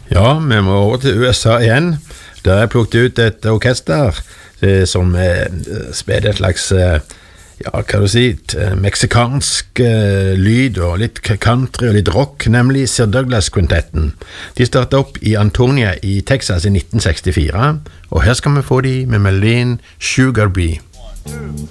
Ja, vi må over til USA igjen. Der har jeg plukket ut et orkester som spiller et slags, ja, hva kan du si, meksikansk lyd og litt country og litt rock, nemlig Sir Douglas-kvintetten. De startet opp i Antonia i Texas i 1964, og her skal vi få de med melodien Sugar Bee.